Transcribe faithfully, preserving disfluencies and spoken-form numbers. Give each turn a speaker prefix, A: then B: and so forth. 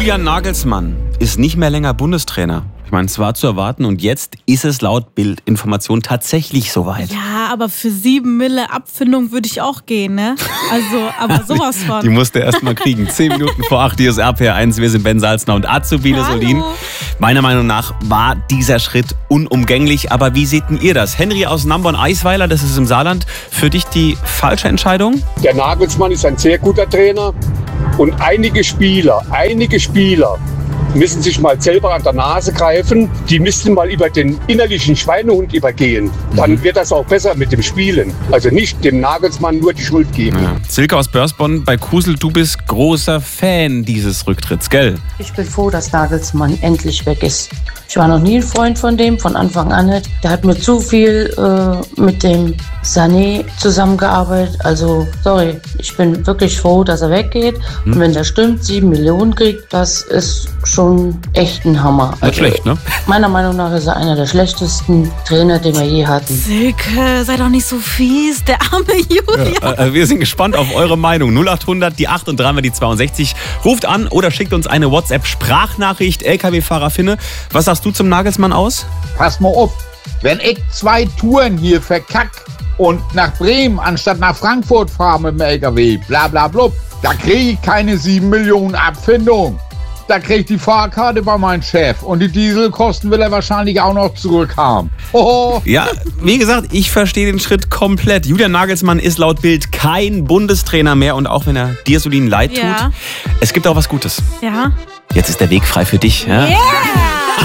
A: Julian Nagelsmann ist nicht mehr länger Bundestrainer. Ich meine, es war zu erwarten und jetzt ist es laut Bild-Information tatsächlich soweit.
B: Ja, aber für sieben Mille Abfindung würde ich auch gehen, ne? Also, aber sowas von.
A: Die musste er erst mal kriegen. Zehn Minuten vor acht, hier ist R P R eins. Wir sind Ben Salzner und Azubine Solin. Meiner Meinung nach war dieser Schritt unumgänglich. Aber wie seht denn ihr das? Henry aus Namborn-Eisweiler, das ist im Saarland. Für dich die falsche Entscheidung?
C: Der Nagelsmann ist ein sehr guter Trainer. Und einige Spieler, einige Spieler müssen sich mal selber an der Nase greifen. Die müssten mal über den innerlichen Schweinehund übergehen. Dann wird das auch besser mit dem Spielen. Also nicht dem Nagelsmann nur die Schuld geben.
A: Ja. Silke aus Börsbonn, bei Kusel, du bist großer Fan dieses Rücktritts, gell?
D: Ich bin froh, dass Nagelsmann endlich weg ist. Ich war noch nie ein Freund von dem, von Anfang an nicht. Der hat mir zu viel äh, mit dem Sané zusammengearbeitet. Also, sorry, ich bin wirklich froh, dass er weggeht. Hm. Und wenn der stimmt, sieben Millionen kriegt, das ist schon echt ein Hammer.
A: Nicht also, schlecht, ne?
D: Meiner Meinung nach ist er einer der schlechtesten Trainer, den wir je hatten.
B: Silke, sei doch nicht so fies, der arme Julian.
A: Ja, äh, wir sind gespannt auf eure Meinung. null acht hundert, die acht und dreimal die zweiundsechzig. Ruft an oder schickt uns eine WhatsApp-Sprachnachricht. L K W-Fahrer Finne, was sagst du zum Nagelsmann aus?
E: Pass mal auf, wenn ich zwei Touren hier verkack und nach Bremen anstatt nach Frankfurt fahre mit dem L K W, bla bla blub, da kriege ich keine sieben Millionen Abfindung. Da kriege ich die Fahrkarte bei meinem Chef und die Dieselkosten will er wahrscheinlich auch noch zurückhaben. Hoho.
A: Ja, wie gesagt, ich verstehe den Schritt komplett. Julian Nagelsmann ist laut Bild kein Bundestrainer mehr und auch wenn er dir, Solin, leid tut,
B: ja.
A: es gibt auch was Gutes.
B: Ja.
A: Jetzt ist der Weg frei für dich. Ja?
B: Yeah!